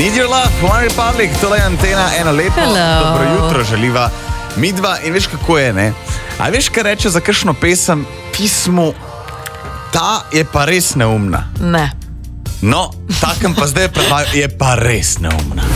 Need Your Love, One Republic, tole je Antena, eno lepo. Hello. Dobro jutro želiva midva in veš kako je, ne? A veš kaj reče za kakšno pesem pismu, ta je pa res neumna. Ne. No, takem pa zdaj je pa res neumna.